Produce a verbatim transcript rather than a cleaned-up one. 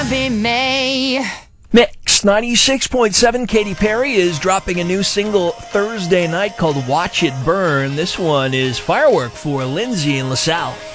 May. Mix ninety-six point seven. Katy Perry is dropping a new single Thursday night called Watch It Burn. This one is Firework for Lindsay and LaSalle.